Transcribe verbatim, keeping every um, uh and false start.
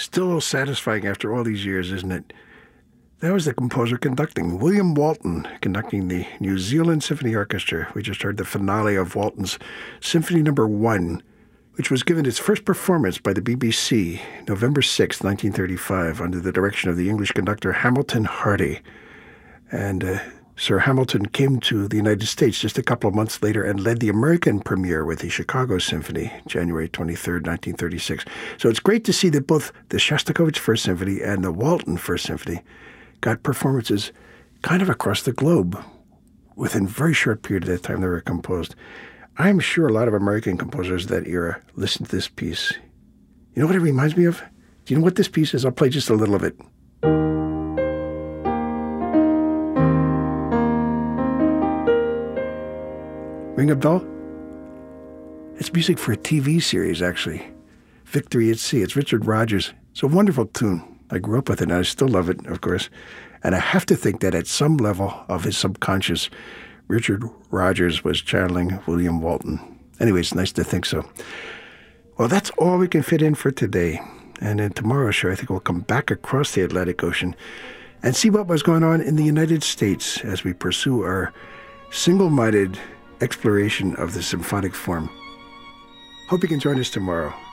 Still satisfying after all these years, isn't it? That was the composer conducting, William Walton, conducting the New Zealand Symphony Orchestra. We just heard the finale of Walton's Symphony Number One, which was given its first performance by the B B C, November sixth, nineteen thirty-five, under the direction of the English conductor Hamilton Hardy. And uh, Sir Hamilton came to the United States just a couple of months later and led the American premiere with the Chicago Symphony, January twenty-third, nineteen thirty-six. So it's great to see that both the Shostakovich First Symphony and the Walton First Symphony got performances kind of across the globe within a very short period of that time they were composed. I'm sure a lot of American composers of that era listened to this piece. You know what it reminds me of? Do you know what this piece is? I'll play just a little of it. Ring a bell? It's music for a T V series, actually. Victory at Sea. It's Richard Rodgers. It's a wonderful tune. I grew up with it, and I still love it, of course. And I have to think that at some level of his subconscious, Richard Rodgers was channeling William Walton. Anyways, nice to think so. Well, that's all we can fit in for today. And in tomorrow's show, I think we'll come back across the Atlantic Ocean and see what was going on in the United States as we pursue our single-minded exploration of the symphonic form. Hope you can join us tomorrow.